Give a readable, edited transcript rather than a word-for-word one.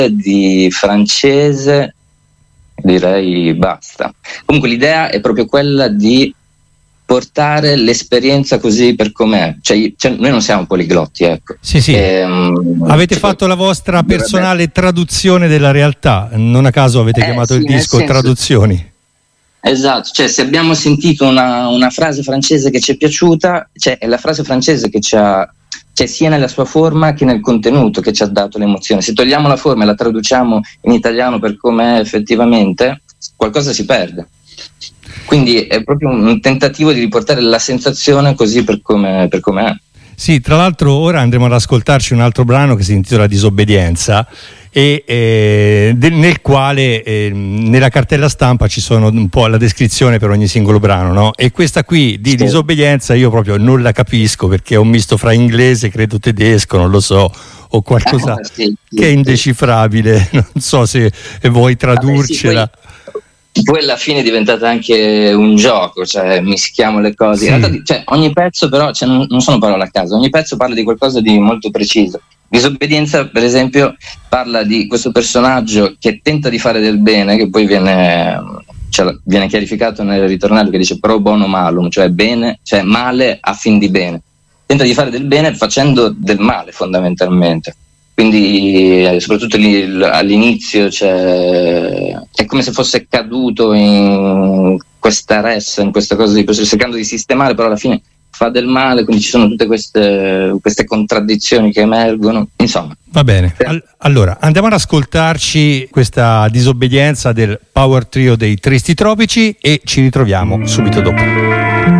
di francese, direi basta. Comunque l'idea è proprio quella di portare l'esperienza così per com'è, cioè noi non siamo poliglotti, ecco. Sì. Avete fatto la vostra personale traduzione della realtà, non a caso avete chiamato il disco Traduzioni. Esatto, cioè se abbiamo sentito una frase francese che ci è piaciuta, cioè è la frase francese che ci ha, cioè sia nella sua forma che nel contenuto, che ci ha dato l'emozione. Se togliamo la forma e la traduciamo in italiano per com'è effettivamente, qualcosa si perde. Quindi è proprio un tentativo di riportare la sensazione così per come è. Sì, tra l'altro ora andremo ad ascoltarci un altro brano che si intitola Disobbedienza e nel quale nella cartella stampa ci sono un po' la descrizione per ogni singolo brano, no? E questa qui di Disobbedienza io proprio non la capisco, perché è un misto fra inglese, credo tedesco, non lo so, o qualcosa che è indecifrabile, non so se vuoi tradurcela. Poi alla fine è diventata anche un gioco, cioè mischiamo le cose. In realtà, cioè, ogni pezzo però, cioè, non sono parole a caso, ogni pezzo parla di qualcosa di molto preciso. Disobbedienza, per esempio, parla di questo personaggio che tenta di fare del bene, che poi viene chiarificato nel ritornello che dice pro bono malum, cioè bene, cioè male a fin di bene. Tenta di fare del bene facendo del male fondamentalmente. Quindi soprattutto all'inizio è come se fosse caduto in questa ressa, in questa cosa cercando di sistemare, però alla fine fa del male, quindi ci sono tutte queste contraddizioni che emergono, insomma. Va bene, allora andiamo ad ascoltarci questa Disobbedienza del Power Trio dei Tristi Tropici e ci ritroviamo subito dopo.